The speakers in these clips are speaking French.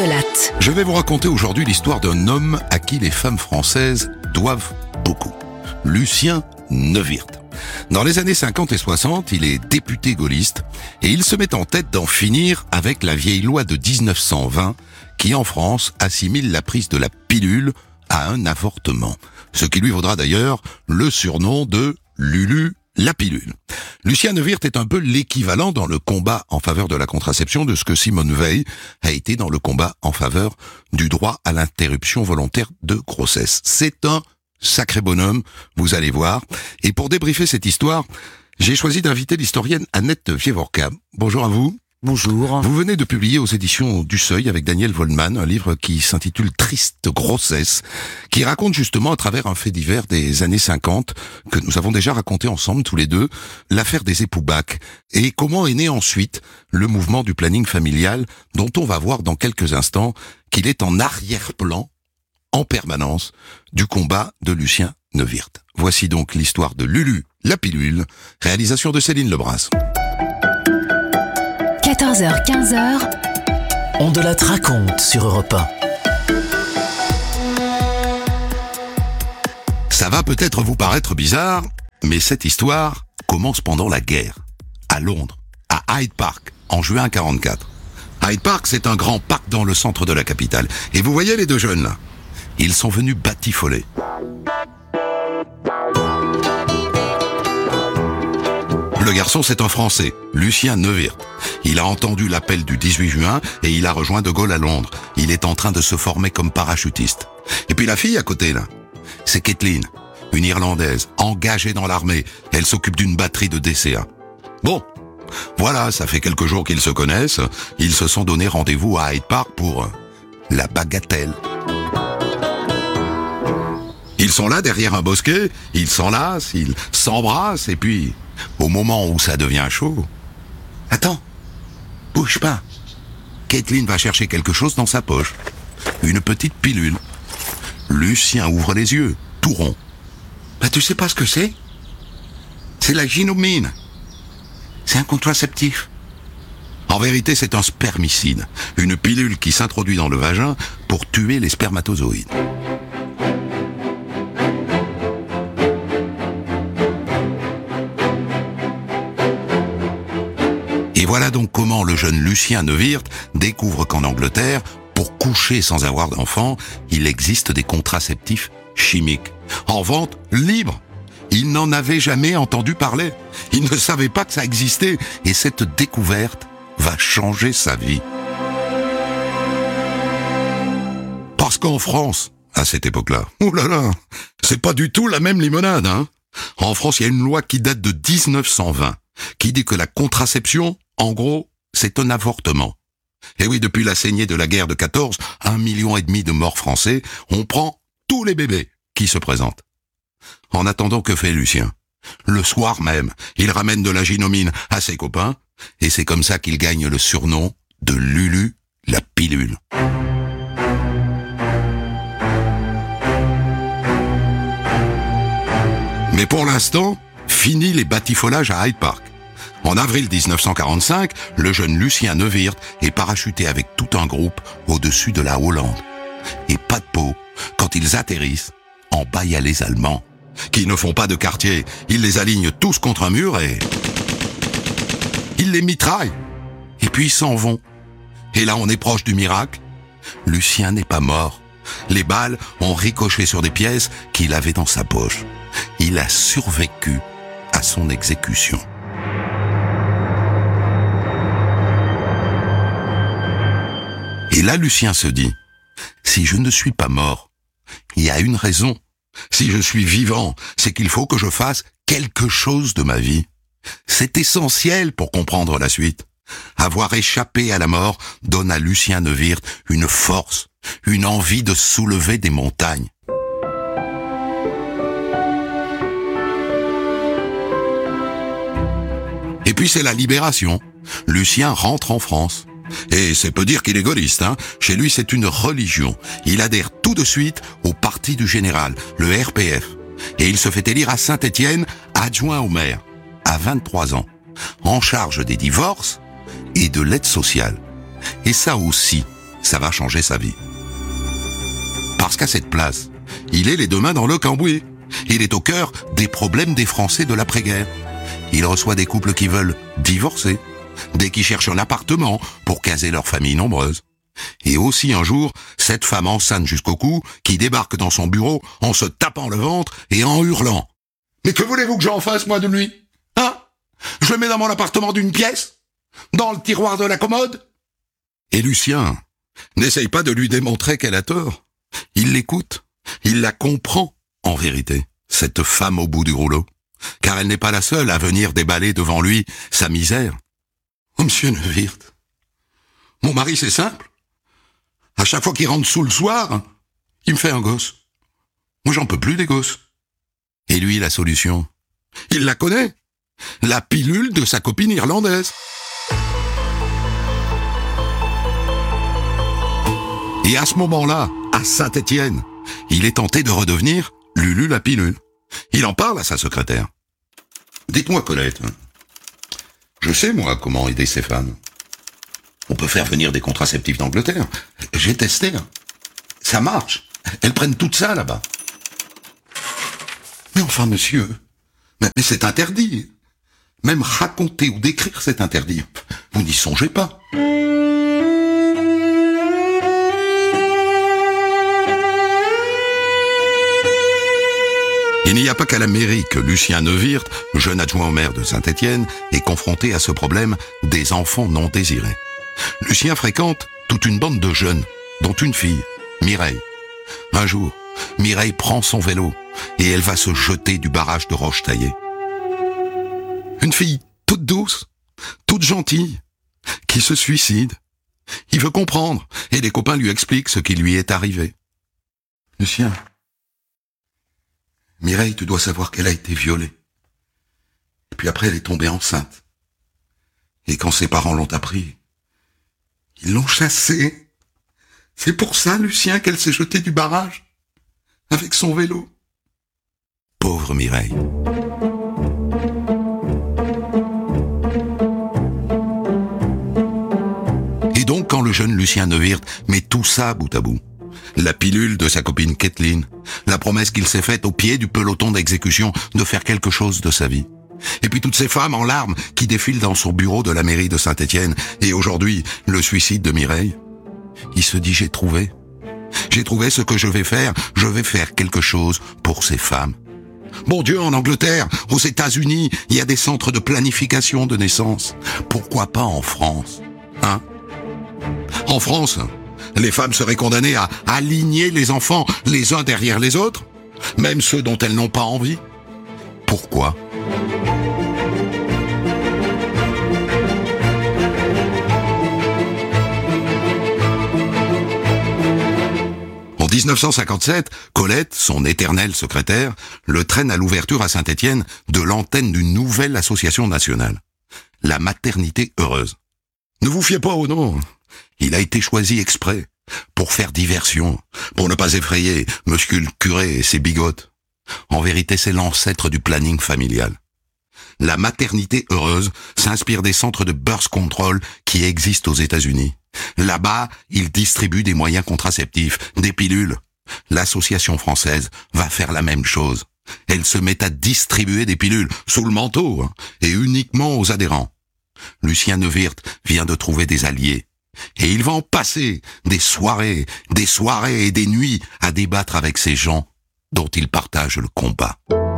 de Latte. Je vais vous raconter aujourd'hui l'histoire d'un homme à qui les femmes françaises doivent beaucoup. Lucien Neuwirth. Dans les années 50 et 60, il est député gaulliste et il se met en tête d'en finir avec la vieille loi de 1920 qui, en France, assimile la prise de la pilule à un avortement. Ce qui lui vaudra d'ailleurs le surnom de Lulu la pilule. Lucien Neuwirth est un peu l'équivalent dans le combat en faveur de la contraception de ce que Simone Veil a été dans le combat en faveur du droit à l'interruption volontaire de grossesse. C'est un sacré bonhomme, vous allez voir. Et pour débriefer cette histoire, j'ai choisi d'inviter l'historienne Annette Vievorka. Bonjour à vous. Bonjour. Vous venez de publier aux éditions du Seuil avec Daniel Vollmann un livre qui s'intitule Triste grossesse, qui raconte justement à travers un fait divers des années 50, que nous avons déjà raconté ensemble tous les deux, l'affaire des époux Bach, et comment est né ensuite le mouvement du planning familial, dont on va voir dans quelques instants qu'il est en arrière-plan, en permanence, du combat de Lucien Neuwirth. Voici donc l'histoire de Lulu la pilule, réalisation de Céline Lebras. 14h-15h, On de Latte raconte sur Europe 1. Ça va peut-être vous paraître bizarre, mais cette histoire commence pendant la guerre, à Londres, à Hyde Park, en juin 44. Hyde Park, c'est un grand parc dans le centre de la capitale. Et vous voyez les deux jeunes là, ils sont venus batifoler. Le garçon, c'est un Français, Lucien Neuwirth. Il a entendu l'appel du 18 juin et il a rejoint De Gaulle à Londres. Il est en train de se former comme parachutiste. Et puis la fille à côté, là, c'est Kathleen, une Irlandaise, engagée dans l'armée. Elle s'occupe d'une batterie de DCA. Bon, voilà, ça fait quelques jours qu'ils se connaissent. Ils se sont donné rendez-vous à Hyde Park pour la bagatelle. Ils sont là derrière un bosquet, ils s'enlacent, ils s'embrassent et puis, au moment où ça devient chaud... Attends, bouge pas. Kathleen va chercher quelque chose dans sa poche. Une petite pilule. Lucien ouvre les yeux, tout rond. Bah tu sais pas ce que c'est ? C'est la ginomine. C'est un contraceptif. En vérité, c'est un spermicide. Une pilule qui s'introduit dans le vagin pour tuer les spermatozoïdes. Et voilà donc comment le jeune Lucien Neuwirth découvre qu'en Angleterre, pour coucher sans avoir d'enfant, il existe des contraceptifs chimiques. En vente libre. Il n'en avait jamais entendu parler. Il ne savait pas que ça existait. Et cette découverte va changer sa vie. Parce qu'en France, à cette époque-là, oulala, c'est pas du tout la même limonade, hein. En France, il y a une loi qui date de 1920, qui dit que la contraception, en gros, c'est un avortement. Et oui, depuis la saignée de la guerre de 14, 1,5 million de morts français, on prend tous les bébés qui se présentent. En attendant, que fait Lucien ? Le soir même, il ramène de la ginomine à ses copains, et c'est comme ça qu'il gagne le surnom de Lulu la pilule. Mais pour l'instant, fini les batifolages à Hyde Park. En avril 1945, le jeune Lucien Neuwirth est parachuté avec tout un groupe au-dessus de la Hollande. Et pas de peau, quand ils atterrissent, en bas il y a les Allemands, qui ne font pas de quartier. Ils les alignent tous contre un mur et... ils les mitraillent. Et puis ils s'en vont. Et là on est proche du miracle. Lucien n'est pas mort. Les balles ont ricoché sur des pièces qu'il avait dans sa poche. Il a survécu à son exécution. Et là, Lucien se dit, si je ne suis pas mort, il y a une raison. Si je suis vivant, c'est qu'il faut que je fasse quelque chose de ma vie. C'est essentiel pour comprendre la suite. Avoir échappé à la mort donne à Lucien Neuwirth une force, une envie de soulever des montagnes. Et puis c'est la libération. Lucien rentre en France. Et c'est peu dire qu'il est gaulliste, hein. Chez lui, c'est une religion. Il adhère tout de suite au parti du général, le RPF. Et il se fait élire à Saint-Étienne, adjoint au maire, à 23 ans, en charge des divorces et de l'aide sociale. Et ça aussi, ça va changer sa vie. Parce qu'à cette place, il est les deux mains dans le cambouis. Il est au cœur des problèmes des Français de l'après-guerre. Il reçoit des couples qui veulent divorcer, des qui cherchent un appartement pour caser leur famille nombreuse. Et aussi un jour, cette femme enceinte jusqu'au cou qui débarque dans son bureau en se tapant le ventre et en hurlant. « Mais que voulez-vous que j'en fasse, moi, de lui ? Hein ? Je le mets dans mon appartement d'une pièce ? Dans le tiroir de la commode ?» Et Lucien n'essaye pas de lui démontrer qu'elle a tort. Il l'écoute, il la comprend, en vérité, cette femme au bout du rouleau, car elle n'est pas la seule à venir déballer devant lui sa misère. « Oh, monsieur Neuwirth, mon mari, c'est simple. À chaque fois qu'il rentre sous le soir, il me fait un gosse. Moi, j'en peux plus des gosses. » Et lui, la solution, il la connaît. La pilule de sa copine irlandaise. Et à ce moment-là, à Saint-Étienne, il est tenté de redevenir Lulu la pilule. Il en parle à sa secrétaire. « Dites-moi, Colette, je sais, moi, comment aider ces femmes. On peut faire venir des contraceptifs d'Angleterre. J'ai testé. Ça marche. Elles prennent tout ça, là-bas. Mais enfin, monsieur, mais c'est interdit. Même raconter ou décrire, c'est interdit. Vous n'y songez pas. » Il n'y a pas qu'à la mairie que Lucien Neuwirth, jeune adjoint au maire de Saint-Étienne, est confronté à ce problème des enfants non désirés. Lucien fréquente toute une bande de jeunes, dont une fille, Mireille. Un jour, Mireille prend son vélo et elle va se jeter du barrage de Rochetaillé. Une fille toute douce, toute gentille, qui se suicide. Il veut comprendre et les copains lui expliquent ce qui lui est arrivé. « Lucien, Mireille, tu dois savoir qu'elle a été violée. Et puis après, elle est tombée enceinte. Et quand ses parents l'ont appris, ils l'ont chassée. C'est pour ça, Lucien, qu'elle s'est jetée du barrage, avec son vélo. » Pauvre Mireille. Et donc, quand le jeune Lucien Neuwirth met tout ça bout à bout, la pilule de sa copine Kathleen, la promesse qu'il s'est faite au pied du peloton d'exécution de faire quelque chose de sa vie. Et puis toutes ces femmes en larmes qui défilent dans son bureau de la mairie de Saint-Étienne, et aujourd'hui, le suicide de Mireille. Il se dit, j'ai trouvé ce que je vais faire quelque chose pour ces femmes. Bon Dieu, en Angleterre, aux États-Unis, il y a des centres de planification de naissance. Pourquoi pas en France, hein ? En France, les femmes seraient condamnées à aligner les enfants les uns derrière les autres, même ceux dont elles n'ont pas envie. Pourquoi ? En 1957, Colette, son éternelle secrétaire, le traîne à l'ouverture à Saint-Étienne de l'antenne d'une nouvelle association nationale, la Maternité Heureuse. Ne vous fiez pas au nom. Il a été choisi exprès, pour faire diversion, pour ne pas effrayer monsieur le curé et ses bigotes. En vérité, c'est l'ancêtre du planning familial. La Maternité Heureuse s'inspire des centres de birth control qui existent aux États-Unis. Là-bas, ils distribuent des moyens contraceptifs, des pilules. L'association française va faire la même chose. Elle se met à distribuer des pilules, sous le manteau, et uniquement aux adhérents. Lucien Neuwirth vient de trouver des alliés. Et il va en passer des soirées et des nuits à débattre avec ces gens dont il partage le combat.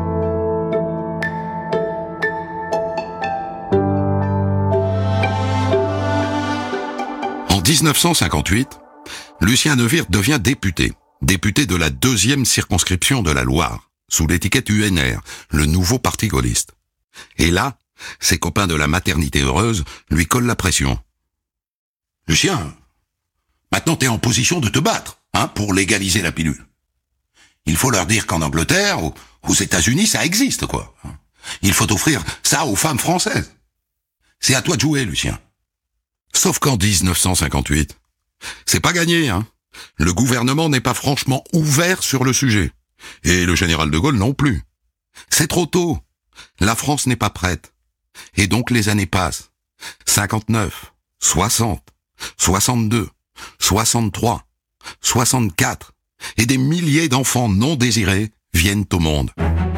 En 1958, Lucien Neuwirth devient député de la 2e circonscription de la Loire, sous l'étiquette UNR, le nouveau parti gaulliste. Et là, ses copains de la Maternité Heureuse lui collent la pression. « Lucien, maintenant t'es en position de te battre, pour légaliser la pilule. Il faut leur dire qu'en Angleterre, aux États-Unis, ça existe, quoi. Il faut offrir ça aux femmes françaises. C'est à toi de jouer, Lucien. » Sauf qu'en 1958, c'est pas gagné, Le gouvernement n'est pas franchement ouvert sur le sujet. Et le général de Gaulle non plus. C'est trop tôt. La France n'est pas prête. Et donc les années passent. 59, 60, 62, 63, 64, et des milliers d'enfants non désirés viennent au monde.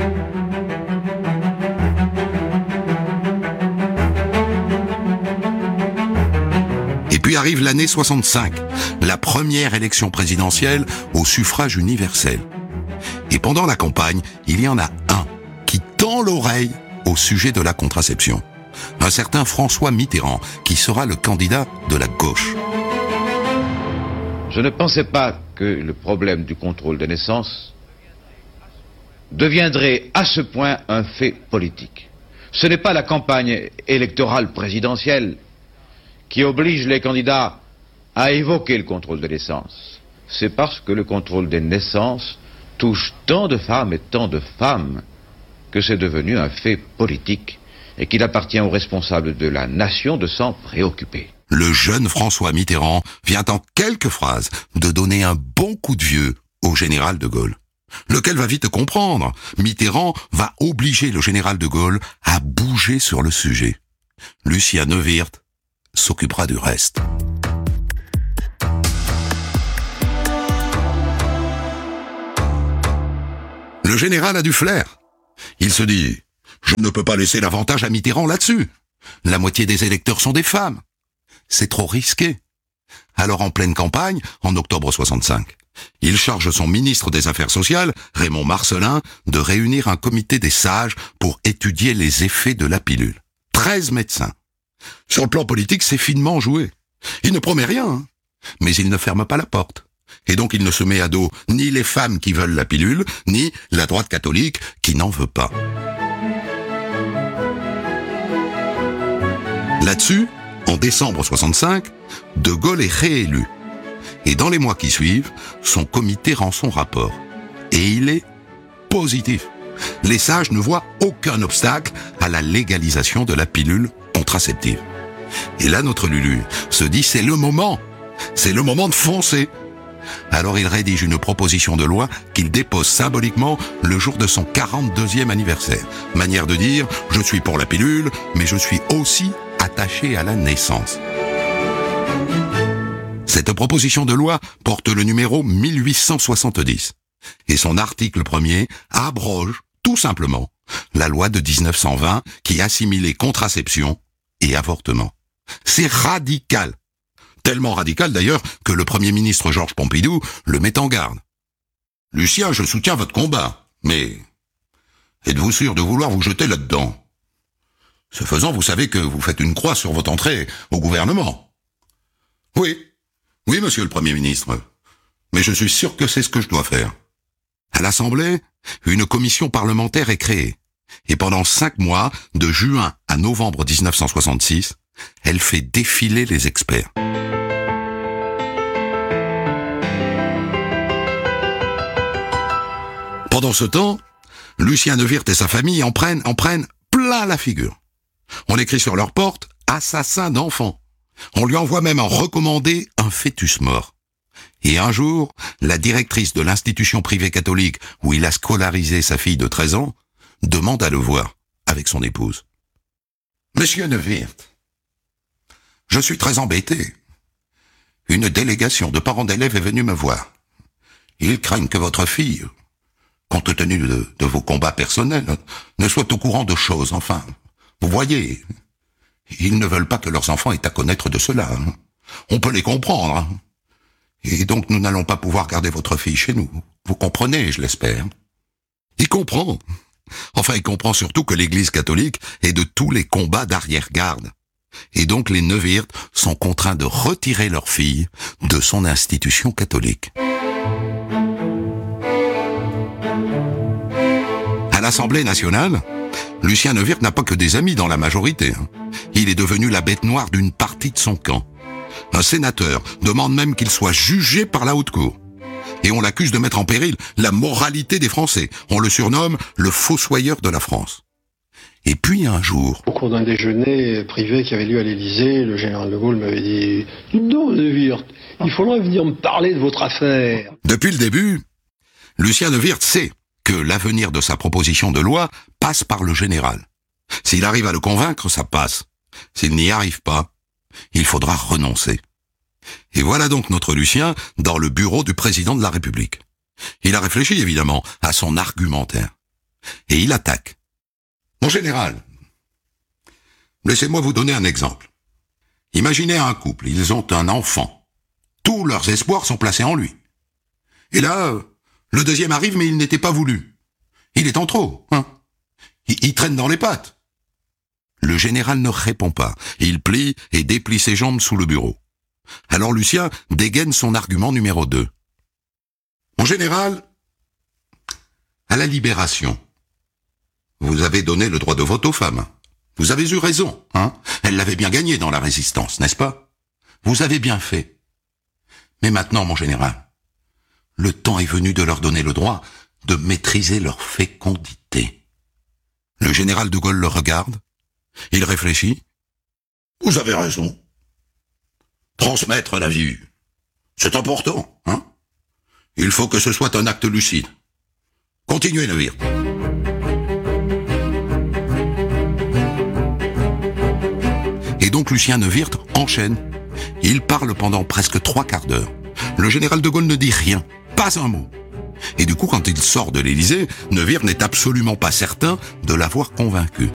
Et puis arrive l'année 65, la première élection présidentielle au suffrage universel. Et pendant la campagne, il y en a un qui tend l'oreille au sujet de la contraception. Un certain François Mitterrand, qui sera le candidat de la gauche. Je ne pensais pas que le problème du contrôle des naissances deviendrait à ce point un fait politique. Ce n'est pas la campagne électorale présidentielle qui oblige les candidats à évoquer le contrôle des naissances. C'est parce que le contrôle des naissances touche tant de femmes et tant de femmes que c'est devenu un fait politique et qu'il appartient aux responsables de la nation de s'en préoccuper. Le jeune François Mitterrand vient en quelques phrases de donner un bon coup de vieux au général de Gaulle, lequel va vite comprendre. Mitterrand va obliger le général de Gaulle à bouger sur le sujet. Lucien Neuwirth s'occupera du reste. Le général a du flair. Il se dit « Je ne peux pas laisser l'avantage à Mitterrand là-dessus. La moitié des électeurs sont des femmes. C'est trop risqué. » Alors en pleine campagne, en octobre 65, il charge son ministre des Affaires sociales, Raymond Marcellin, de réunir un comité des sages pour étudier les effets de la pilule. 13 médecins. Sur le plan politique, c'est finement joué. Il ne promet rien, hein, mais il ne ferme pas la porte. Et donc il ne se met à dos ni les femmes qui veulent la pilule, ni la droite catholique qui n'en veut pas. Là-dessus, en décembre 65, De Gaulle est réélu. Et dans les mois qui suivent, son comité rend son rapport. Et il est positif. Les sages ne voient aucun obstacle à la légalisation de la pilule contraceptive. Et là, notre Lulu se dit, c'est le moment de foncer. Alors il rédige une proposition de loi qu'il dépose symboliquement le jour de son 42e anniversaire. Manière de dire, je suis pour la pilule, mais je suis aussi attaché à la naissance. Cette proposition de loi porte le numéro 1870. Et son article premier abroge, tout simplement, la loi de 1920 qui assimilait contraception et avortement. C'est radical. Tellement radical d'ailleurs que le Premier ministre Georges Pompidou le met en garde. « Lucien, je soutiens votre combat, mais êtes-vous sûr de vouloir vous jeter là-dedans ? Ce faisant, vous savez que vous faites une croix sur votre entrée au gouvernement. » « Oui, monsieur le Premier ministre, mais je suis sûr que c'est ce que je dois faire. » À l'Assemblée, une commission parlementaire est créée, et pendant 5 mois, de juin à novembre 1966, elle fait défiler les experts. Pendant ce temps, Lucien Neuwirth et sa famille en prennent plein la figure. On écrit sur leur porte « assassin d'enfants ». On lui envoie même en recommandé un fœtus mort. Et un jour, la directrice de l'institution privée catholique où il a scolarisé sa fille de 13 ans demande à le voir avec son épouse. « Monsieur Neuwirth, je suis très embêté. Une délégation de parents d'élèves est venue me voir. Ils craignent que votre fille, compte tenu de vos combats personnels, ne soit au courant de choses. Enfin, vous voyez, ils ne veulent pas que leurs enfants aient à connaître de cela. On peut les comprendre. Et donc nous n'allons pas pouvoir garder votre fille chez nous. Vous comprenez, je l'espère. » Il comprend. Enfin, il comprend surtout que l'Église catholique est de tous les combats d'arrière-garde. Et donc les Neuwirth sont contraints de retirer leur fille de son institution catholique. À l'Assemblée nationale, Lucien Neuwirth n'a pas que des amis dans la majorité. Il est devenu la bête noire d'une partie de son camp. Un sénateur demande même qu'il soit jugé par la haute cour. Et on l'accuse de mettre en péril la moralité des Français. On le surnomme le fossoyeur de la France. Et puis un jour... Au cours d'un déjeuner privé qui avait lieu à l'Élysée, le général de Gaulle m'avait dit « Dites donc, Neuwirth, il faudrait venir me parler de votre affaire. » Depuis le début, Lucien Neuwirth sait que l'avenir de sa proposition de loi passe par le général. S'il arrive à le convaincre, ça passe. S'il n'y arrive pas, il faudra renoncer. Et voilà donc notre Lucien dans le bureau du président de la République. Il a réfléchi évidemment à son argumentaire. Et il attaque. Mon général, laissez-moi vous donner un exemple. Imaginez un couple, ils ont un enfant. Tous leurs espoirs sont placés en lui. Et là, le deuxième arrive mais il n'était pas voulu. Il est en trop, hein. Il traîne dans les pattes. Le général ne répond pas. Il plie et déplie ses jambes sous le bureau. Alors Lucien dégaine son argument numéro 2. Mon général, à la Libération, vous avez donné le droit de vote aux femmes. Vous avez eu raison, hein. Elles l'avaient bien gagné dans la résistance, n'est-ce pas? Vous avez bien fait. Mais maintenant, mon général, le temps est venu de leur donner le droit de maîtriser leur fécondité. Le général de Gaulle le regarde. Il réfléchit. Vous avez raison. Transmettre la vie, c'est important, hein? Il faut que ce soit un acte lucide. Continuez, Neuwirth. Et donc Lucien Neuwirth enchaîne. Il parle pendant presque 3 quarts d'heure. Le général de Gaulle ne dit rien, pas un mot. Et du coup, quand il sort de l'Élysée, Neuwirth n'est absolument pas certain de l'avoir convaincu.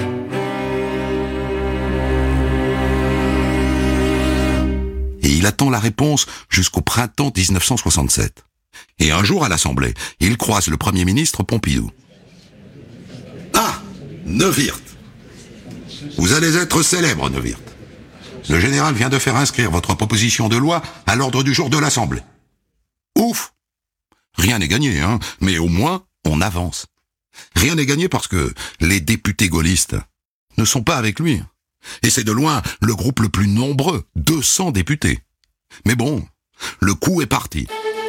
Et il attend la réponse jusqu'au printemps 1967. Et un jour à l'Assemblée, il croise le Premier ministre Pompidou. « Ah, Neuwirth. Vous allez être célèbre, Neuwirth. Le général vient de faire inscrire votre proposition de loi à l'ordre du jour de l'Assemblée. Ouf! Rien n'est gagné, hein, mais au moins, on avance. Rien n'est gagné parce que les députés gaullistes ne sont pas avec lui. Et c'est de loin le groupe le plus nombreux, 200 députés. Mais bon, le coup est parti.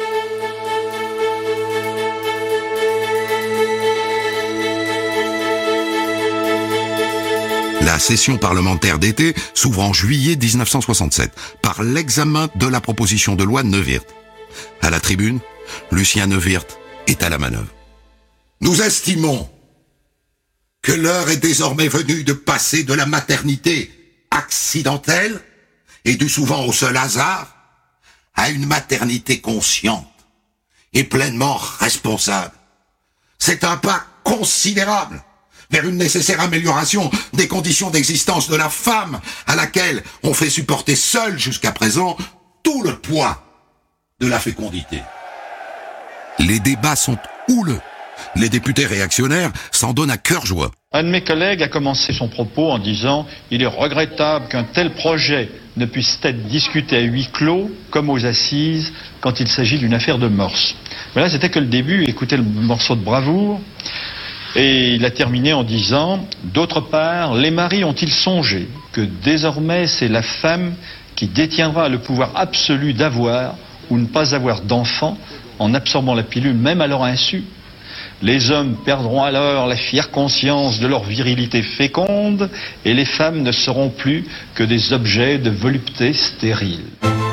La session parlementaire d'été s'ouvre en juillet 1967 par l'examen de la proposition de loi Neuwirth. À la tribune, Lucien Neuwirth est à la manœuvre. Nous estimons que l'heure est désormais venue de passer de la maternité accidentelle et due souvent au seul hasard à une maternité consciente et pleinement responsable. C'est un pas considérable vers une nécessaire amélioration des conditions d'existence de la femme à laquelle on fait supporter seule jusqu'à présent tout le poids de la fécondité. Les débats sont houleux. Les députés réactionnaires s'en donnent à cœur joie. Un de mes collègues a commencé son propos en disant « Il est regrettable qu'un tel projet ne puisse être discuté à huis clos comme aux assises quand il s'agit d'une affaire de mœurs. » Voilà, c'était que le début, écoutez le morceau de bravoure. Et il a terminé en disant « D'autre part, les maris ont-ils songé que désormais c'est la femme qui détiendra le pouvoir absolu d'avoir ou ne pas avoir d'enfants en absorbant la pilule même à leur insu ? Les hommes perdront alors la fière conscience de leur virilité féconde et les femmes ne seront plus que des objets de volupté stérile. »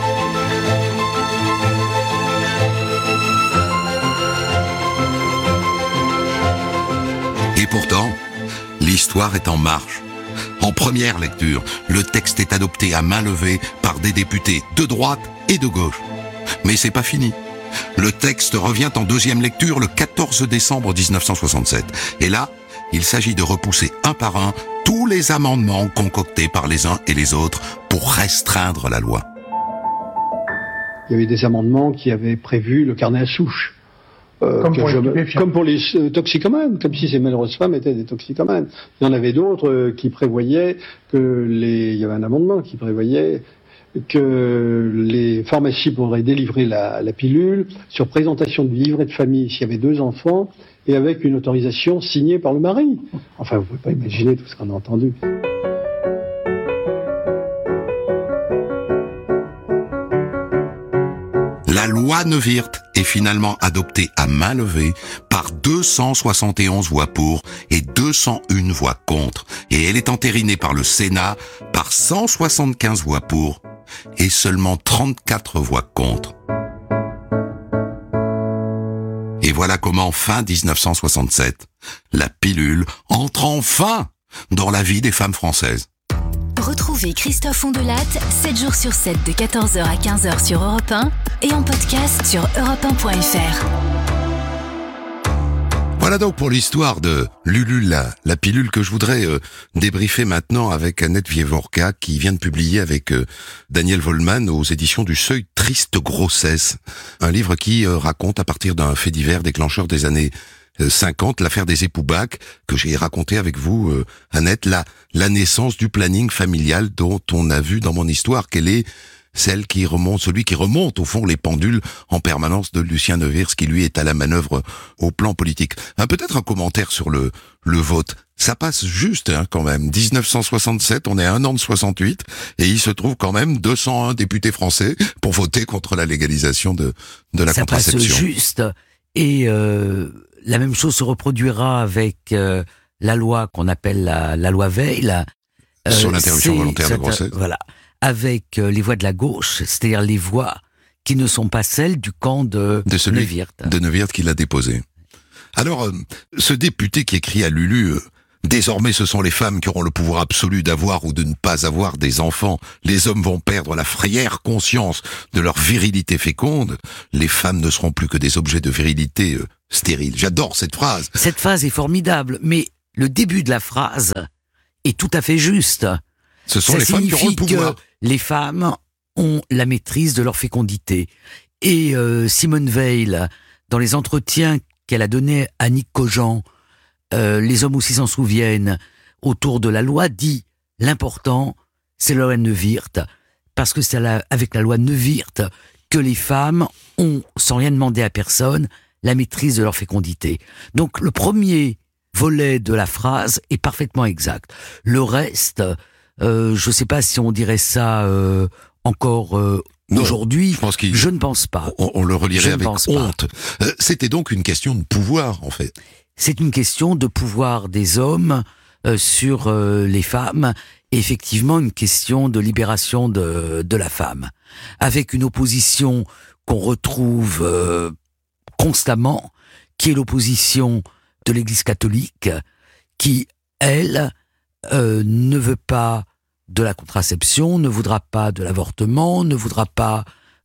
Et pourtant, l'histoire est en marche. En première lecture, le texte est adopté à main levée par des députés de droite et de gauche. Mais c'est pas fini. Le texte revient en deuxième lecture le 14 décembre 1967. Et là, il s'agit de repousser un par un tous les amendements concoctés par les uns et les autres pour restreindre la loi. Il y avait des amendements qui avaient prévu le carnet à souche. Comme pour les toxicomanes, comme si ces malheureuses femmes étaient des toxicomanes. Il y en avait d'autres qui prévoyaient il y avait un amendement qui prévoyait que les pharmacies pourraient délivrer la pilule sur présentation du livret de famille s'il y avait 2 enfants et avec une autorisation signée par le mari. Enfin, vous pouvez pas imaginer tout ce qu'on a entendu. La loi Neuwirth est finalement adoptée à main levée par 271 voix pour et 201 voix contre. Et elle est entérinée par le Sénat par 175 voix pour et seulement 34 voix contre. Et voilà comment, fin 1967, la pilule entre enfin dans la vie des femmes françaises. Retrouvez Retrouvez Christophe Ondelat 7 jours sur 7 de 14h à 15h sur Europe 1 et en podcast sur europe1.fr. Voilà donc pour l'histoire de Lulu, la pilule que je voudrais débriefer maintenant avec Annette Wieworka qui vient de publier avec Daniel Wollmann aux éditions du Seuil Triste grossesse. Un livre qui raconte à partir d'un fait divers déclencheur des années 50, l'affaire des époux Bach, que j'ai raconté avec vous, Annette, la naissance du planning familial dont on a vu dans mon histoire qu'elle est celui qui remonte au fond les pendules en permanence de Lucien Neuwirth, qui lui est à la manœuvre au plan politique. Peut-être un commentaire sur le vote. Ça passe juste quand même. 1967, on est à 1 an de 68, et il se trouve quand même 201 députés français pour voter contre la légalisation de la contraception. Ça passe juste, et la même chose se reproduira avec la loi qu'on appelle la loi Veil. Sur l'interruption volontaire de grossesse. Voilà. Avec les voix de la gauche, c'est-à-dire les voix qui ne sont pas celles du camp de Neuwirth. De Neuwirth qui l'a déposé. Alors, ce député qui écrit à Lulu, désormais ce sont les femmes qui auront le pouvoir absolu d'avoir ou de ne pas avoir des enfants. Les hommes vont perdre la frayère conscience de leur virilité féconde. Les femmes ne seront plus que des objets de virilité stériles. J'adore cette phrase. Cette phrase est formidable, mais le début de la phrase est tout à fait juste. Ce sont les femmes qui auront le pouvoir. Les femmes ont la maîtrise de leur fécondité. Et Simone Veil, dans les entretiens qu'elle a donnés à Nick Cogent, les hommes aussi s'en souviennent, autour de la loi, dit l'important, c'est la loi Neuwirth, parce que c'est avec la loi Neuwirth que les femmes ont, sans rien demander à personne, la maîtrise de leur fécondité. Donc le premier volet de la phrase est parfaitement exact. Le reste... je ne sais pas si on dirait ça encore aujourd'hui. Je ne pense pas. On le relirait avec honte. C'était donc une question de pouvoir, en fait. C'est une question de pouvoir des hommes sur les femmes, et effectivement une question de libération de la femme, avec une opposition qu'on retrouve constamment, qui est l'opposition de l'Église catholique, qui, elle, ne veut pas de la contraception, ne voudra pas de l'avortement, ne voudra pas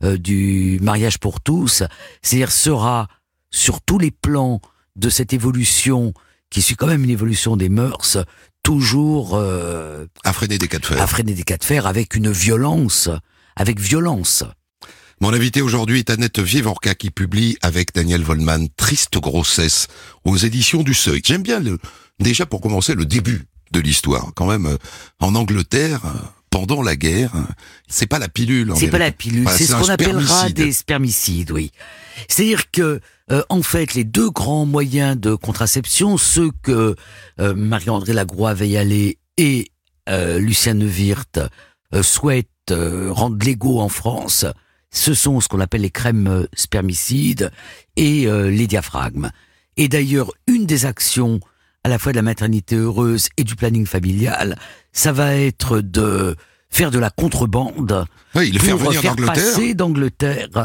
du mariage pour tous, c'est-à-dire sera sur tous les plans de cette évolution, qui suit quand même une évolution des mœurs, toujours à freiner des cas de fer. À freiner des cas de fer avec une violence, avec violence. Mon invité aujourd'hui est Annette Wieworka qui publie avec Daniel Wollmann Triste grossesse aux éditions du Seuil. J'aime bien déjà pour commencer le début de l'histoire. Quand même, en Angleterre, pendant la guerre, c'est pas la pilule. C'est pas la pilule, c'est ce qu'on appellera des spermicides, oui. C'est-à-dire que, en fait, les deux grands moyens de contraception, ceux que Marie-André Lagroix-Veillallet et Lucien Neuwirth souhaitent rendre légaux en France, ce sont ce qu'on appelle les crèmes spermicides et les diaphragmes. Et d'ailleurs, une des actions à la fois de la maternité heureuse et du planning familial, ça va être de faire de la contrebande pour faire passer d'Angleterre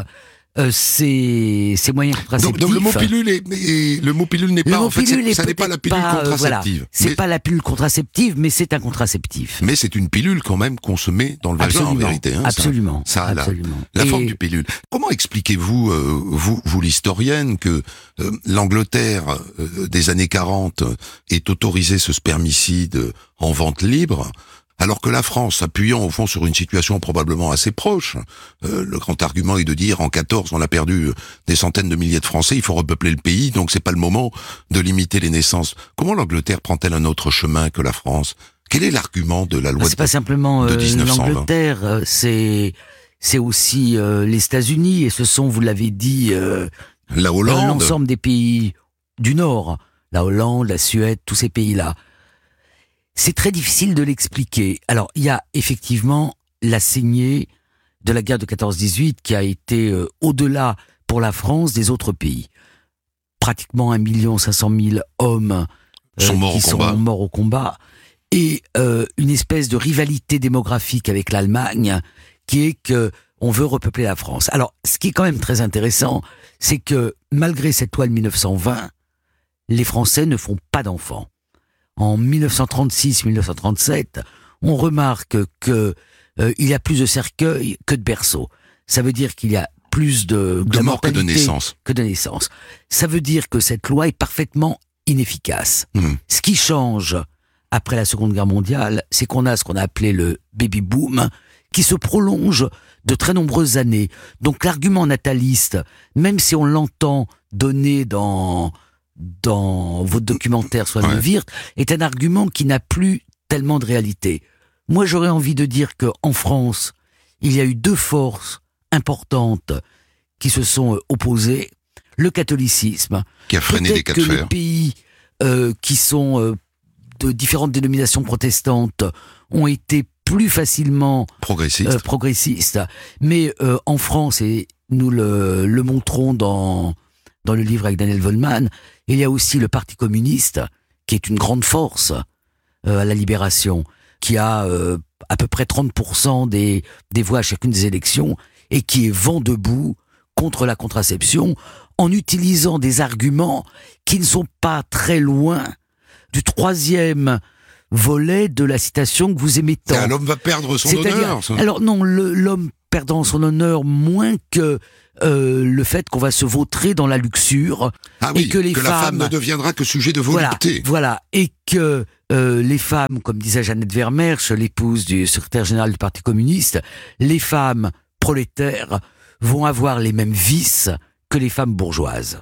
ces moyens contraceptifs. Donc le mot pilule n'est pas, en fait, ça n'est pas la pilule contraceptive. Voilà, c'est pas la pilule contraceptive, mais c'est un contraceptif. Mais c'est une pilule quand même qu'on se met dans le vagin en vérité. Absolument. Ça a la forme du pilule. Comment expliquez-vous, vous l'historienne, que l'Angleterre des années 40 ait autorisé ce spermicide en vente libre, alors que la France, appuyant au fond sur une situation probablement assez proche, le grand argument est de dire en 14 on a perdu des centaines de milliers de Français, il faut repeupler le pays, donc c'est pas le moment de limiter les naissances. Comment l'Angleterre prend-elle un autre chemin que la France? Quel est l'argument de la loi c'est pas simplement de 1920? L'Angleterre, c'est aussi les États-Unis, et ce sont, vous l'avez dit, la Hollande, l'ensemble des pays du Nord, la Hollande, la Suède, tous ces pays-là. C'est très difficile de l'expliquer. Alors, il y a effectivement la saignée de la guerre de 14-18 qui a été au-delà pour la France des autres pays. Pratiquement 1 500 000 hommes sont morts au combat. Et une espèce de rivalité démographique avec l'Allemagne qui est que on veut repeupler la France. Alors, ce qui est quand même très intéressant, c'est que malgré cette loi de 1920, les Français ne font pas d'enfants. En 1936-1937, on remarque que il y a plus de cercueils que de berceaux. Ça veut dire qu'il y a plus de morts que de naissances. Ça veut dire que cette loi est parfaitement inefficace. Ce qui change après la Seconde Guerre mondiale, c'est qu'on a ce qu'on a appelé le baby boom, qui se prolonge de très nombreuses années. Donc l'argument nataliste, même si on l'entend donné dans votre documentaire Swan de Wirth, est un argument qui n'a plus tellement de réalité. Moi, j'aurais envie de dire qu'en France, il y a eu deux forces importantes qui se sont opposées. Le catholicisme, qui a freiné les cas de fer. Les pays qui sont de différentes dénominations protestantes ont été plus facilement progressistes. Mais en France, et nous le montrons dans le livre avec Daniel Vollmann, il y a aussi le Parti communiste, qui est une grande force à la Libération, qui a à peu près 30% des voix à chacune des élections, et qui est vent debout contre la contraception, en utilisant des arguments qui ne sont pas très loin du troisième volet de la citation que vous aimez tant. L'homme va perdre son honneur. Alors non, l'homme perdant son honneur moins que le fait qu'on va se vautrer dans la luxure, et que la femme ne deviendra que sujet de volupté. Voilà, et que les femmes, comme disait Jeannette Vermeersch, l'épouse du secrétaire général du Parti communiste, les femmes prolétaires vont avoir les mêmes vices que les femmes bourgeoises.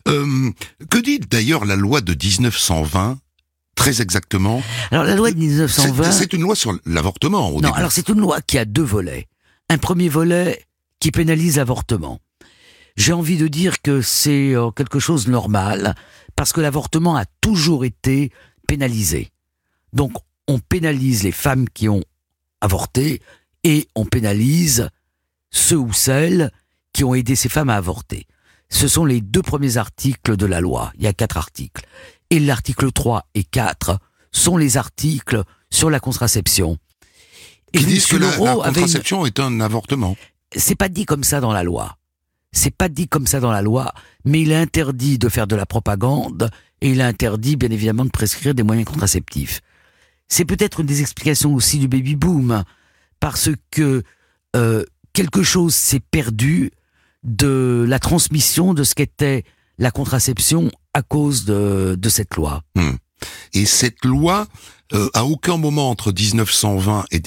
Que dit d'ailleurs la loi de 1920 très exactement? Alors la loi de 1920... C'est une loi sur l'avortement au début. Alors c'est une loi qui a deux volets. Un premier volet qui pénalise l'avortement. J'ai envie de dire que c'est quelque chose de normal, parce que l'avortement a toujours été pénalisé. Donc on pénalise les femmes qui ont avorté, et on pénalise ceux ou celles qui ont aidé ces femmes à avorter. Ce sont les deux premiers articles de la loi. Il y a 4 articles. Et l'article 3 et 4 sont les articles sur la contraception. Et qui disent que la contraception est un avortement. C'est pas dit comme ça dans la loi. C'est pas dit comme ça dans la loi, mais il est interdit de faire de la propagande, et il est interdit, bien évidemment, de prescrire des moyens contraceptifs. C'est peut-être une des explications aussi du baby-boom, parce que quelque chose s'est perdu de la transmission de ce qu'était la contraception à cause de cette loi. Et cette loi, à aucun moment entre 1920 et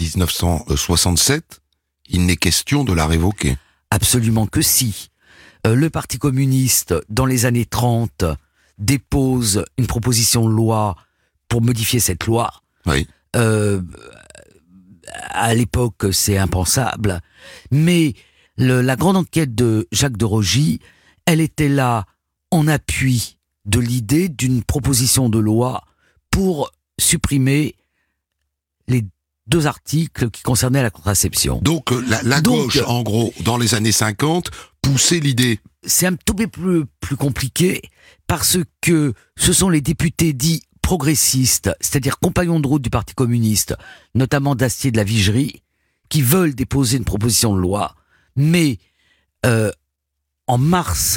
1967, il n'est question de la révoquer. Absolument que si. Le Parti communiste, dans les années 30, dépose une proposition de loi pour modifier cette loi. Oui. À l'époque, c'est impensable. Mais la grande enquête de Jacques de Rogy, elle était là en appui de l'idée d'une proposition de loi pour supprimer les 2 articles qui concernaient la contraception. Donc la gauche, en gros, dans les années 50, poussait l'idée. C'est un tout peu plus compliqué, parce que ce sont les députés dits progressistes, c'est-à-dire compagnons de route du Parti communiste, notamment d'Astier de la Vigerie, qui veulent déposer une proposition de loi, mais en mars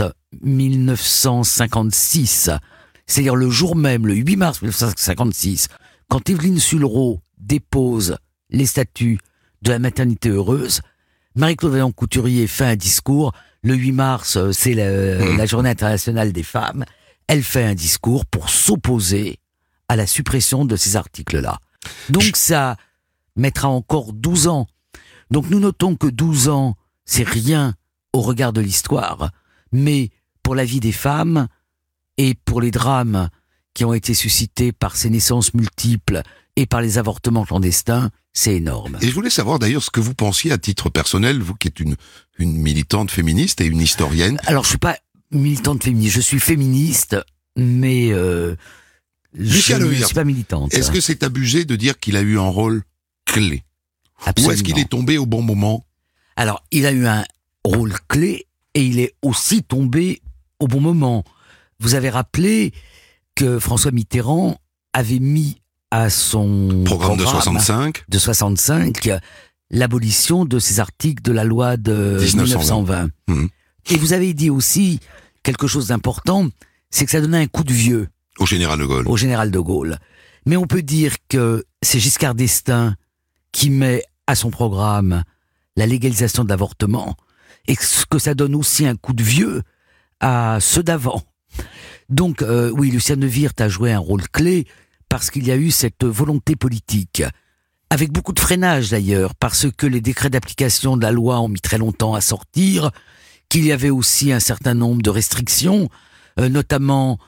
1956, c'est-à-dire le jour même, le 8 mars 1956, quand Évelyne Sullereau dépose les statuts de la maternité heureuse, Marie-Claude Vaillant-Couturier fait un discours. Le 8 mars, c'est la journée internationale des femmes. Elle fait un discours pour s'opposer à la suppression de ces articles-là. Donc ça mettra encore 12 ans. Donc nous notons que 12 ans, c'est rien au regard de l'histoire, mais pour la vie des femmes et pour les drames qui ont été suscités par ces naissances multiples et par les avortements clandestins, c'est énorme. Et je voulais savoir d'ailleurs ce que vous pensiez à titre personnel, vous qui êtes une militante féministe et une historienne. Alors je suis pas militante féministe, je suis féministe, mais je ne suis pas militante. Est-ce que c'est abusé de dire qu'il a eu un rôle clé? Absolument. Ou est-ce qu'il est tombé au bon moment? Alors, il a eu un rôle clé, et il est aussi tombé au bon moment. Vous avez rappelé que François Mitterrand avait mis à son programme de 65 l'abolition de ces articles de la loi de 1920. Et vous avez dit aussi quelque chose d'important, c'est que ça donnait un coup de vieux au général de Gaulle. Mais on peut dire que c'est Giscard d'Estaing qui met à son programme la légalisation de l'avortement, et que ça donne aussi un coup de vieux à ceux d'avant. Donc, oui, Lucien Neuwirth a joué un rôle clé parce qu'il y a eu cette volonté politique, avec beaucoup de freinage d'ailleurs, parce que les décrets d'application de la loi ont mis très longtemps à sortir, qu'il y avait aussi un certain nombre de restrictions, notamment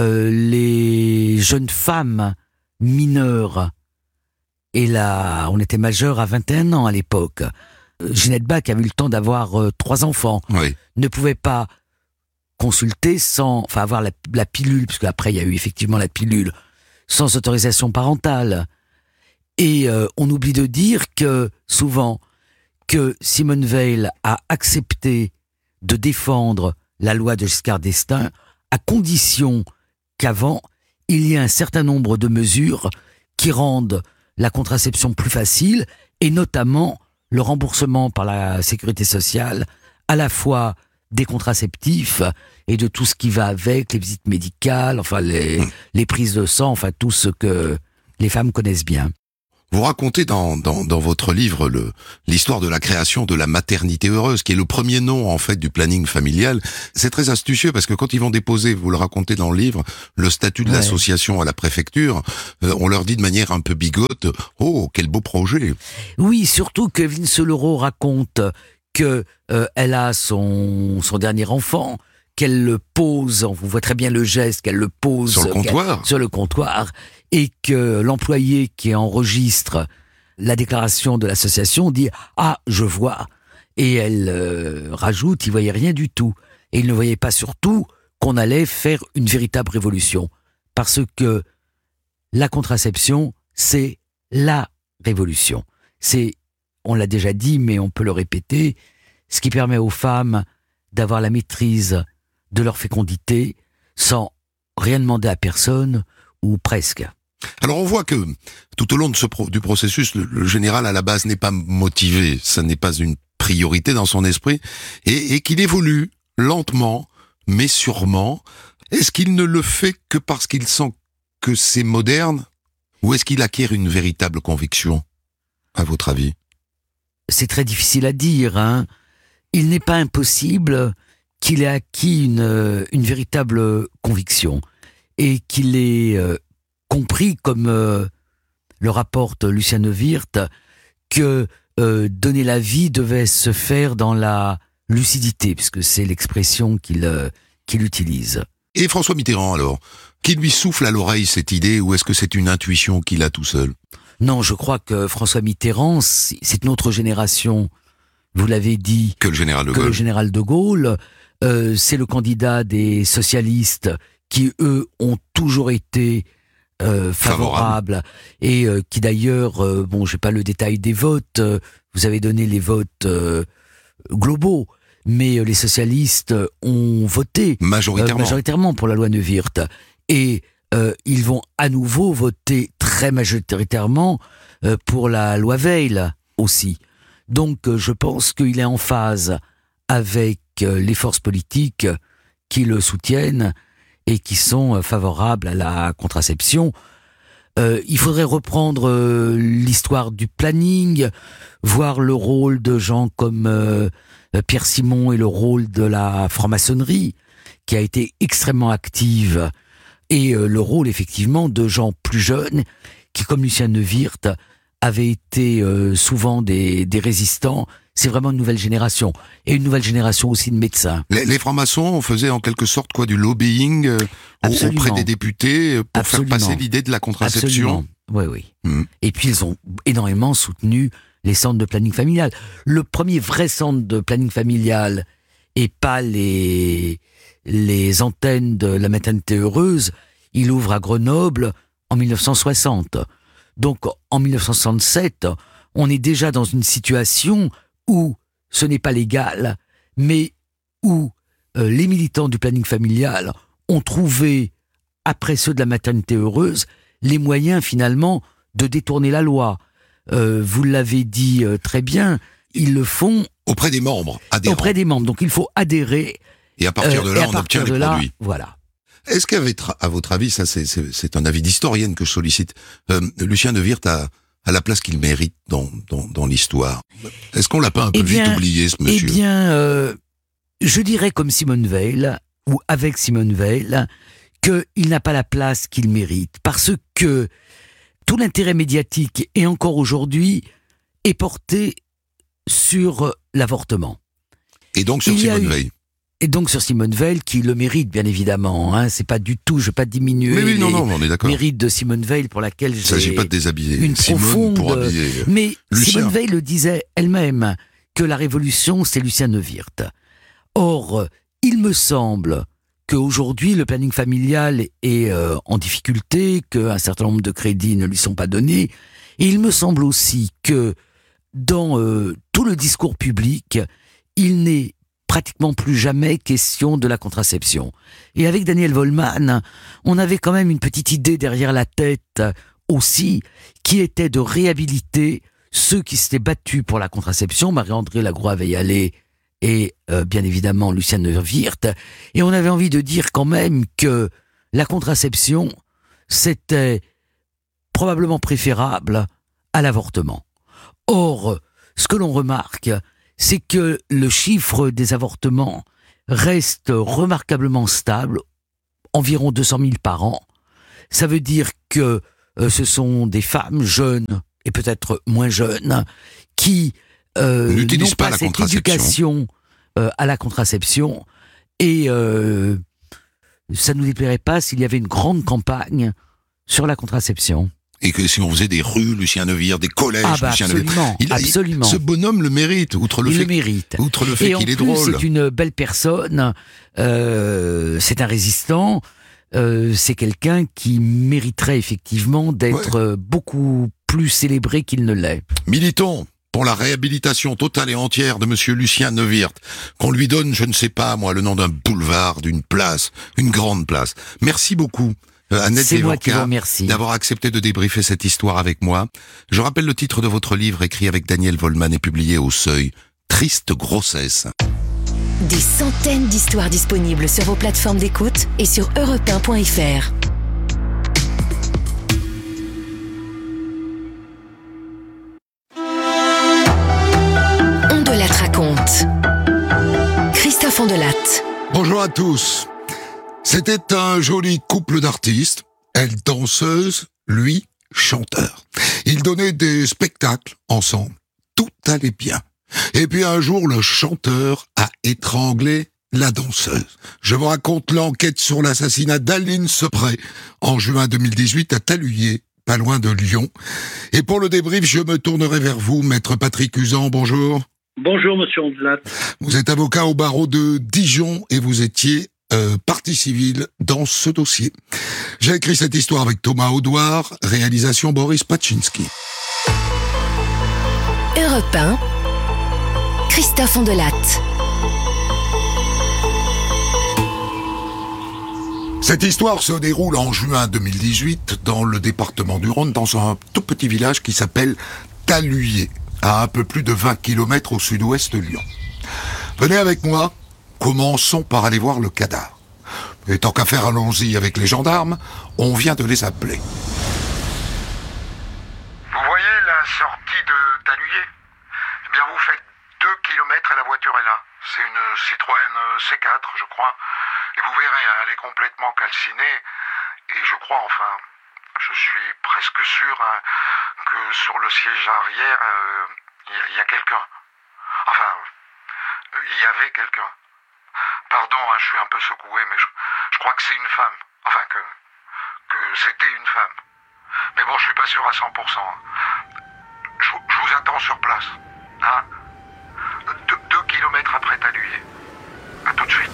les jeunes femmes mineures. Et là, on était majeur à 21 ans à l'époque. Ginette Bach avait eu le temps d'avoir 3 enfants. Oui. Ne pouvait pas consulter avoir la pilule, parce qu'après il y a eu effectivement la pilule, sans autorisation parentale. Et on oublie de dire que souvent que Simone Veil a accepté de défendre la loi de Giscard d'Estaing à condition qu'avant il y ait un certain nombre de mesures qui rendent la contraception plus facile, et notamment le remboursement par la sécurité sociale à la fois des contraceptifs et de tout ce qui va avec, les visites médicales, enfin les prises de sang, enfin tout ce que les femmes connaissent bien. Vous racontez dans votre livre l'histoire de la création de la maternité heureuse, qui est le premier nom en fait du planning familial. C'est très astucieux parce que quand ils vont déposer, vous le racontez dans le livre, le statut de l'association à la préfecture, on leur dit de manière un peu bigote, « Oh, quel beau projet !» Oui, surtout que Vince Leroux raconte que elle a son dernier enfant, qu'elle le pose, on voit très bien le geste, qu'elle le pose sur le comptoir, et que l'employé qui enregistre la déclaration de l'association dit « Ah, je vois », et elle rajoute « Il voyait rien du tout ». Et il ne voyait pas surtout qu'on allait faire une véritable révolution, parce que la contraception, c'est la révolution. C'est, on l'a déjà dit, mais on peut le répéter, ce qui permet aux femmes d'avoir la maîtrise de leur fécondité sans rien demander à personne, ou presque. Alors on voit que tout au long du processus, le général à la base n'est pas motivé, ça n'est pas une priorité dans son esprit, et qu'il évolue lentement, mais sûrement. Est-ce qu'il ne le fait que parce qu'il sent que c'est moderne, ou est-ce qu'il acquiert une véritable conviction, à votre avis? C'est très difficile à dire, hein. Il n'est pas impossible qu'il ait acquis une véritable conviction, et qu'il ait compris, comme le rapporte Lucien Neuwirth, que donner la vie devait se faire dans la lucidité, puisque c'est l'expression qu'il utilise. Et François Mitterrand, alors, qui lui souffle à l'oreille cette idée, ou est-ce que c'est une intuition qu'il a tout seul? Non, je crois que François Mitterrand, c'est une autre génération, vous l'avez dit, que le général de Gaulle. C'est le candidat des socialistes qui, eux, ont toujours été favorables, et qui d'ailleurs, bon, j'ai pas le détail des votes, vous avez donné les votes globaux, mais les socialistes ont voté majoritairement pour la loi Neuwirth, et ils vont à nouveau voter très majoritairement pour la loi Veil aussi. Donc je pense qu'il est en phase avec les forces politiques qui le soutiennent et qui sont favorables à la contraception. Il faudrait reprendre l'histoire du planning, voir le rôle de gens comme Pierre Simon et le rôle de la franc-maçonnerie, qui a été extrêmement active, et le rôle effectivement de gens plus jeunes, qui comme Lucien Neuwirth, avaient été souvent des résistants. C'est vraiment une nouvelle génération, et une nouvelle génération aussi de médecins. Les francs-maçons faisaient en quelque sorte quoi, du lobbying auprès des députés pour faire passer l'idée de la contraception. Absolument. Oui. Et puis ils ont énormément soutenu les centres de planning familial. Le premier vrai centre de planning familial, et pas les antennes de la maternité heureuse, il ouvre à Grenoble en 1960. Donc en 1967, on est déjà dans une situation où ce n'est pas légal, mais où les militants du planning familial ont trouvé, après ceux de la maternité heureuse, les moyens finalement de détourner la loi. Vous l'avez dit très bien, ils le font auprès des membres, adhérents. Auprès des membres, donc il faut adhérer. Et à partir de là, on obtient les produits. Voilà. Est-ce qu'à votre avis, ça c'est un avis d'historienne que je sollicite, Lucien Neuwirth a à la place qu'il mérite dans l'histoire? Est-ce qu'on l'a pas un peu vite oublié, ce monsieur? Eh bien, je dirais comme Simone Veil, ou avec Simone Veil, qu'il n'a pas la place qu'il mérite, parce que tout l'intérêt médiatique, et encore aujourd'hui, est porté sur l'avortement. Et donc sur Simone Veil. Et donc sur Simone Veil, qui le mérite bien évidemment, hein, c'est pas du tout, je veux pas diminuer les mérites de Simone Veil pour laquelle j'ai... Il s'agit pas de déshabiller une Simone profonde... pour habiller Mais Lucien. Simone Veil le disait elle-même, que la révolution c'est Lucien Neuwirth. Or, il me semble qu'aujourd'hui le planning familial est en difficulté, qu'un certain nombre de crédits ne lui sont pas donnés, et il me semble aussi que dans tout le discours public, il n'est pratiquement plus jamais question de la contraception. Et avec Daniel Wollmann, on avait quand même une petite idée derrière la tête aussi, qui était de réhabiliter ceux qui s'étaient battus pour la contraception, Marie-André Lagroix-Veillalé et bien évidemment Lucien Neuwirth. Et on avait envie de dire quand même que la contraception, c'était probablement préférable à l'avortement. Or, ce que l'on remarque, c'est que le chiffre des avortements reste remarquablement stable, environ 200 000 par an. Ça veut dire que ce sont des femmes jeunes et peut-être moins jeunes qui n'ont pas cette éducation à la contraception. Et ça ne nous déplairait pas s'il y avait une grande campagne sur la contraception. Et que si on faisait des rues, Lucien Neuwirth, des collèges, Lucien Neuwirth. Absolument. Ce bonhomme le mérite, outre le fait qu'il est drôle. C'est une belle personne, c'est un résistant, c'est quelqu'un qui mériterait effectivement d'être beaucoup plus célébré qu'il ne l'est. Militons pour la réhabilitation totale et entière de monsieur Lucien Neuwirth, qu'on lui donne, je ne sais pas moi, le nom d'un boulevard, d'une place, une grande place. Merci beaucoup. Annette C'est moi qui vous Vevorka, remercie d'avoir accepté de débriefer cette histoire avec moi. Je rappelle le titre de votre livre écrit avec Daniel Wollmann et publié au Seuil, Triste grossesse. Des centaines d'histoires disponibles sur vos plateformes d'écoute et sur europe1.fr. On de la raconte. Christophe Ondelatte. Bonjour à tous. C'était un joli couple d'artistes, elle danseuse, lui chanteur. Ils donnaient des spectacles ensemble. Tout allait bien. Et puis un jour, le chanteur a étranglé la danseuse. Je vous raconte l'enquête sur l'assassinat d'Aline Sepré en juin 2018 à Taluyer, pas loin de Lyon. Et pour le débrief, je me tournerai vers vous, maître Patrick Usan. Bonjour. Bonjour, monsieur Ondelatte. Vous êtes avocat au barreau de Dijon et vous étiez partie civile dans ce dossier. J'ai écrit cette histoire avec Thomas Audouard, réalisation Boris Paczynski. Europe 1, Christophe Ondelatte. Cette histoire se déroule en juin 2018 dans le département du Rhône, dans un tout petit village qui s'appelle Taluyer, à un peu plus de 20 km au sud-ouest de Lyon. Venez avec moi. Commençons par aller voir le cadavre. Et tant qu'à faire, allons-y avec les gendarmes, on vient de les appeler. Vous voyez la sortie de Taluyer? Eh bien, vous faites 2 km et la voiture est là. C'est une Citroën C4, je crois. Et vous verrez, elle est complètement calcinée. Et je crois, enfin, je suis presque sûr que sur le siège arrière, il y a quelqu'un. Enfin, il y avait quelqu'un. Pardon, je suis un peu secoué, mais je crois que c'est une femme. Enfin, que c'était une femme. Mais bon, je suis pas sûr à 100%. Je vous attends sur place. Hein 2 kilomètres après Taluyer. À tout de suite.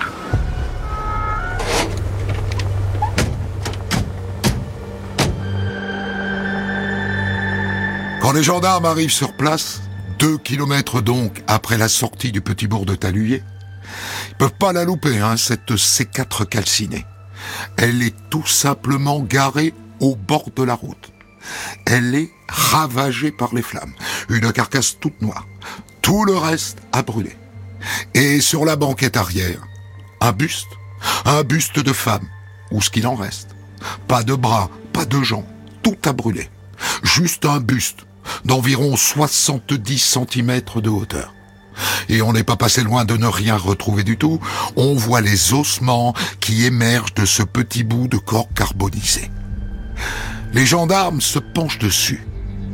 Quand les gendarmes arrivent sur place, 2 kilomètres donc après la sortie du petit bourg de Taluyer, ils peuvent pas la louper, cette C4 calcinée. Elle est tout simplement garée au bord de la route. Elle est ravagée par les flammes. Une carcasse toute noire. Tout le reste a brûlé. Et sur la banquette arrière, un buste de femme, ou ce qu'il en reste. Pas de bras, pas de jambes, tout a brûlé. Juste un buste, d'environ 70 cm de hauteur. Et on n'est pas passé loin de ne rien retrouver du tout. On voit les ossements qui émergent de ce petit bout de corps carbonisé. Les gendarmes se penchent dessus.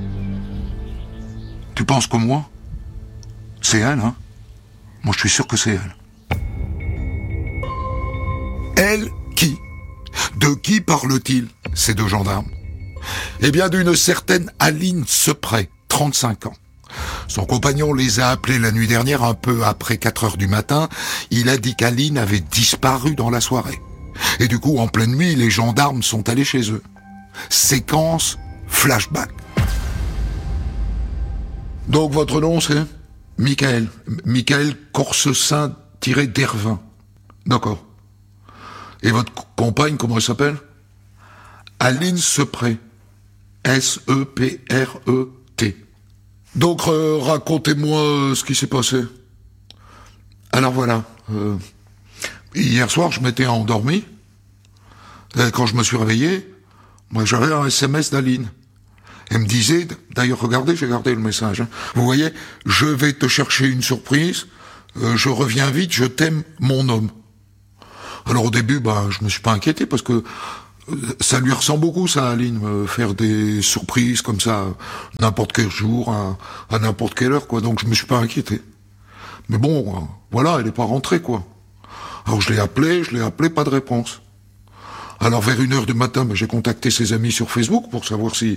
Tu penses comme moi? C'est elle, hein? Moi, je suis sûr que c'est elle. Elle qui? De qui parle-t-il, ces deux gendarmes? Eh bien, d'une certaine Aline Sepret, 35 ans. Son compagnon les a appelés la nuit dernière, un peu après 4 heures du matin. Il a dit qu'Aline avait disparu dans la soirée. Et du coup, en pleine nuit, les gendarmes sont allés chez eux. Séquence flashback. Donc, votre nom, c'est Michael. Michael Corsecin-Dervin. D'accord. Et votre compagne, comment elle s'appelle? Aline Sepret. S-E-P-R-E-T. Donc, racontez-moi ce qui s'est passé. Alors voilà. Hier soir, je m'étais endormi. Et quand je me suis réveillé, moi j'avais un SMS d'Aline. Elle me disait, d'ailleurs regardez, j'ai gardé le message. Hein. Vous voyez, je vais te chercher une surprise. Je reviens vite, je t'aime, mon homme. Alors au début, je me suis pas inquiété parce que ça lui ressemble beaucoup, ça, Aline, faire des surprises comme ça, n'importe quel jour, à n'importe quelle heure, quoi. Donc je me suis pas inquiété. Mais bon, voilà, elle est pas rentrée, quoi. Alors je l'ai appelé, pas de réponse. Alors vers 1h du matin, j'ai contacté ses amis sur Facebook pour savoir si